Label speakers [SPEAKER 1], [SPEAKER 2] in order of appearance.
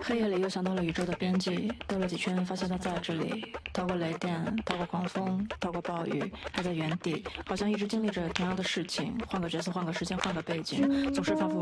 [SPEAKER 1] 黑夜里又想到了宇宙的边际，兜了几圈，发现它在这里。逃过雷电，逃过狂风，逃过暴雨，还在原地，好像一直经历着同样的事情，换个角色，换个时间，换个背景，总是反复